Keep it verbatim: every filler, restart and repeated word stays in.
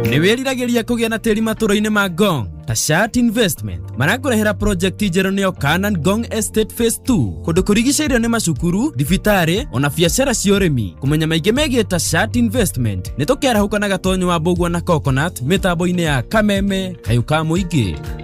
Ni wiriragiria kugia na tiri maturo-ini ma Ngong. Tashat Investment marakurehera project njeru niyo Kanan Ngong Estate Phase two kundu kurigicairio ni macukuru, thibitari ona biacara cia urimi. Kumenya maingi megie Tashat Investment ni tukiarahuka na gatonyo wa Mbugua na Coconut mitambo-ini ya Kameme Kayuka Muingi.